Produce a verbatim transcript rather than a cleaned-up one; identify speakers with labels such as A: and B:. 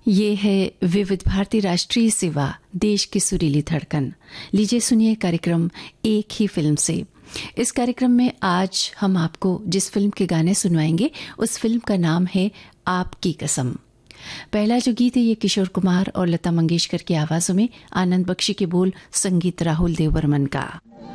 A: ये है विविध भारती राष्ट्रीय सेवा, देश की सुरीली धड़कन। लीजिए सुनिए कार्यक्रम एक ही फिल्म से। इस कार्यक्रम में आज हम आपको जिस फिल्म के गाने सुनवाएंगे उस फिल्म का नाम है आपकी कसम। पहला जो गीत है ये किशोर कुमार और लता मंगेशकर की आवाजों में, आनंद बख्शी के बोल, संगीत राहुल देव बर्मन का।